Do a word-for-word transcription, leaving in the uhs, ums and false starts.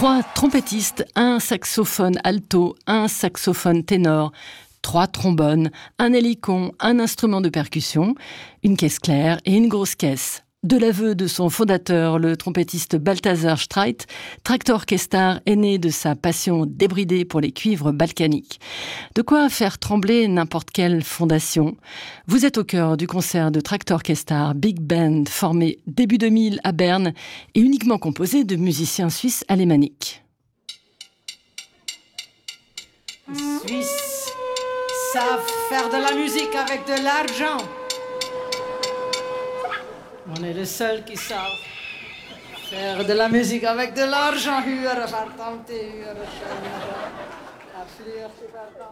Trois trompettistes, un saxophone alto, un saxophone ténor, trois trombones, un hélicon, un instrument de percussion, une caisse claire et une grosse caisse. De l'aveu de son fondateur, le trompettiste Balthazar Streit, Traktor Kestar est né de sa passion débridée pour les cuivres balkaniques. De quoi faire trembler n'importe quelle fondation. Vous êtes au cœur du concert de Traktor Kestar, Big Band, formé début deux mille à Berne et uniquement composé de musiciens suisses alémaniques. Les Suisses savent faire de la musique avec de l'argent. On est les seuls qui savent faire de la musique avec de l'argent. Huren, vartanti, huren, schön. Absoluut, vartanti.